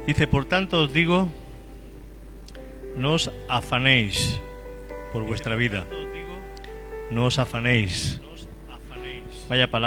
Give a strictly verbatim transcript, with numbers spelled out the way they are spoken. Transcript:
Dice, por tanto os digo, no os afanéis por vuestra vida. No os afanéis. Vaya palabra.